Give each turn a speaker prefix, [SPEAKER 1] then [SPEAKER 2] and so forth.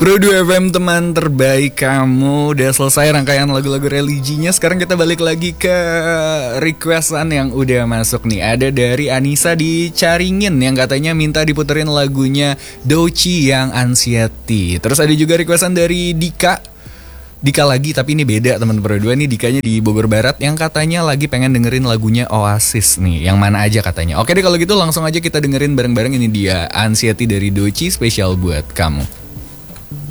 [SPEAKER 1] Bro 2 FM teman terbaik kamu. Udah selesai rangkaian lagu-lagu religinya. Sekarang kita balik lagi ke requestan yang udah masuk nih. Ada dari Anissa di Caringin yang katanya minta diputerin lagunya Doechii yang Anxiety. Terus ada juga requestan dari Dika lagi, tapi ini beda teman berdua nih. Dikanya di Bogor Barat yang katanya lagi pengen dengerin lagunya Oasis nih. Yang mana aja katanya. Oke deh kalau gitu langsung aja kita dengerin bareng-bareng. Ini dia Anxiety dari Doechii spesial buat kamu.